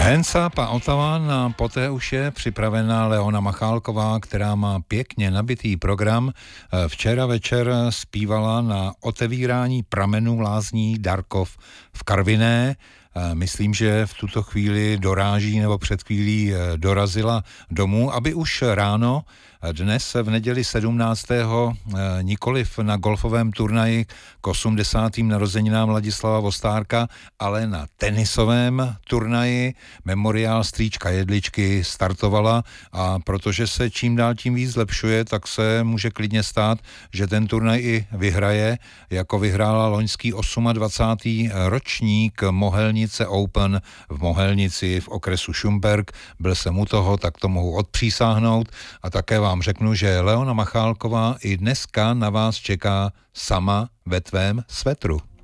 Hands Up a Ottawa, a poté už je připravená Leona Machálková, která má pěkně nabitý program. Včera večer zpívala na otevírání pramenů lázní Darkov v Karviné. Myslím, že v tuto chvíli doráží nebo před chvílí dorazila domů, aby už ráno dnes v neděli 17. nikoliv na golfovém turnaji k 80. narozeninám Ladislava Vostárka, ale na tenisovém turnaji Memoriál strýčka Jedličky startovala, a protože se čím dál tím víc zlepšuje, tak se může klidně stát, že ten turnaj i vyhraje, jako vyhrála loňský 28. ročník Mohelnice Open v Mohelnici v okresu Šumberk. Byl jsem u toho, tak to mohu odpřísáhnout, a také vám řeknu, že Leona Machálková i dneska na vás čeká sama ve tvém svetru.